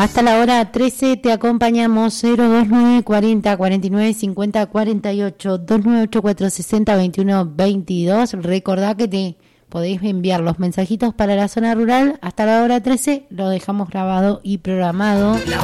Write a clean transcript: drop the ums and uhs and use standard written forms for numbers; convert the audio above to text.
Hasta la hora 13 te acompañamos 029 40 49 50 48 298 60 21 22. Recordá que te podéis enviar los mensajitos para la zona rural. Hasta la hora 13 lo dejamos grabado y programado.